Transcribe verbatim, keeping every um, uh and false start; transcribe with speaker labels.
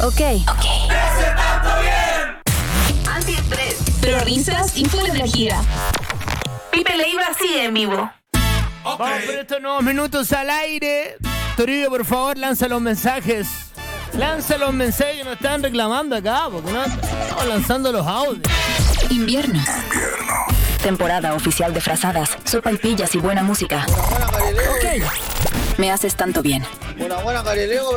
Speaker 1: Ok.
Speaker 2: Ok.
Speaker 3: ¡Ese tanto bien!
Speaker 2: Antiestrés. Terroristas y full energía. Pipe Leiva sigue en vivo.
Speaker 3: Ok.
Speaker 4: Vamos por estos nuevos minutos al aire. Toribio, por favor, lanza los mensajes. Lanza los mensajes que nos están reclamando acá, porque no estamos lanzando los audios.
Speaker 1: Invierno. Temporada oficial de frazadas, sopaipillas y buena música.
Speaker 5: Buena, buena, Galileo.
Speaker 1: Ok. Me haces tanto bien.
Speaker 5: Buena, buena, Galileo.